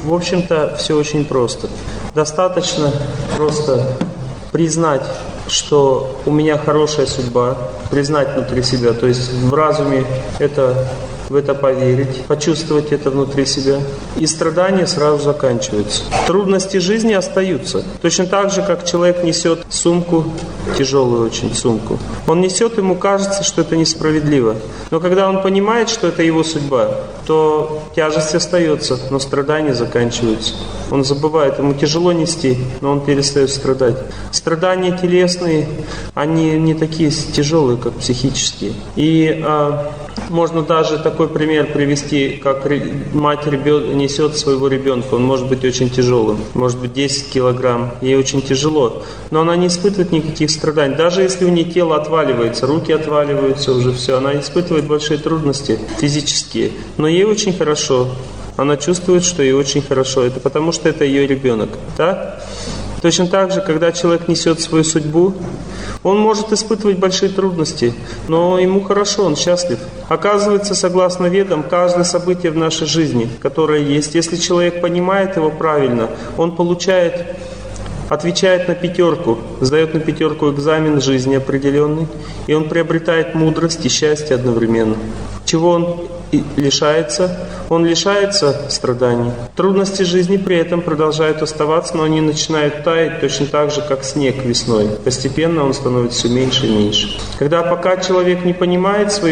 В общем-то, все очень просто. Достаточно просто признать, что у меня хорошая судьба, признать внутри себя, то есть в разуме в это поверить, почувствовать это внутри себя, и страдания сразу заканчиваются. Трудности жизни остаются. Точно так же, как человек несет сумку, тяжелую очень сумку. Он несет, ему кажется, что это несправедливо. Но когда он понимает, что это его судьба, то тяжесть остается, но страдания заканчиваются. Он забывает, ему тяжело нести, но он перестает страдать. Страдания телесные, они не такие тяжелые, как психические. И можно даже такой пример привести, как мать несет своего ребенка. Он может быть очень тяжелым, может быть 10 килограмм, ей очень тяжело. Но она не испытывает никаких страданий. Даже если у нее тело отваливается, руки отваливаются уже, все, она испытывает большие трудности физические. Но ей очень хорошо. Она чувствует, что ей очень хорошо. Это потому, что это ее ребенок. Да? Точно так же, когда человек несет свою судьбу, он может испытывать большие трудности, но ему хорошо, он счастлив. Оказывается, согласно Ведам, каждое событие в нашей жизни, которое есть, если человек понимает его правильно, он отвечает на 5, сдает на 5 экзамен жизни определенный, и он приобретает мудрость и счастье одновременно. Чего он лишается? Он лишается страданий. Трудности жизни при этом продолжают оставаться, но они начинают таять точно так же, как снег весной. Постепенно он становится все меньше и меньше. Пока человек не понимает своей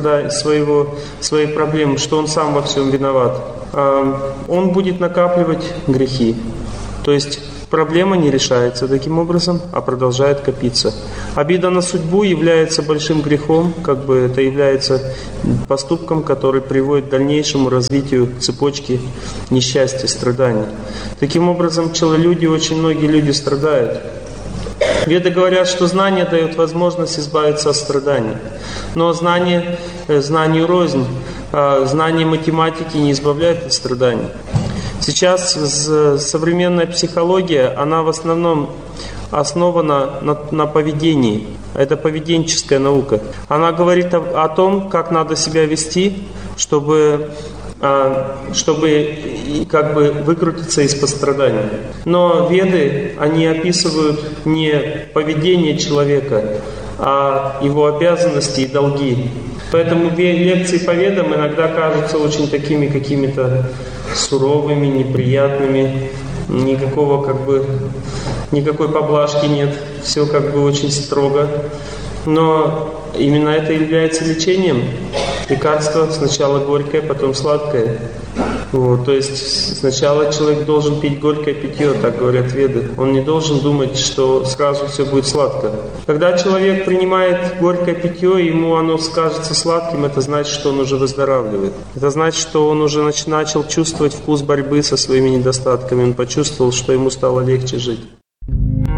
проблемы, что он сам во всем виноват, он будет накапливать грехи. То есть проблема не решается таким образом, а продолжает копиться. Обида на судьбу является большим грехом, это является поступком, который приводит к дальнейшему развитию цепочки несчастья, страданий. Таким образом, очень многие люди страдают. Веды говорят, что знание дает возможность избавиться от страданий. Но знанию рознь. Знание математики не избавляет от страданий. Сейчас современная психология, она в основном основана на поведении. Это поведенческая наука. Она говорит о том, как надо себя вести, чтобы выкрутиться из-под страданий. Но Веды, они описывают не поведение человека, а его обязанности и долги. Поэтому лекции по Ведам иногда кажутся очень такими какими-то суровыми, неприятными, никакой поблажки нет, все очень строго. Но именно это является лечением. Лекарство сначала горькое, потом сладкое. То есть сначала человек должен пить горькое питье, так говорят Веды. Он не должен думать, что сразу все будет сладко. Когда человек принимает горькое питье, ему оно кажется сладким, это значит, что он уже выздоравливает. Это значит, что он уже начал чувствовать вкус борьбы со своими недостатками. Он почувствовал, что ему стало легче жить.